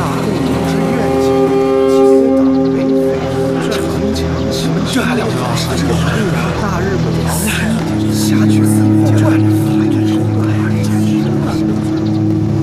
共同之愿景，结党为匪，城墙形成，大日本王朝下去。